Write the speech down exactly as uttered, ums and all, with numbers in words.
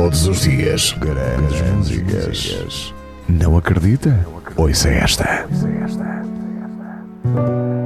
Todos os dias, grandes músicas. Não acredita? Ouça esta.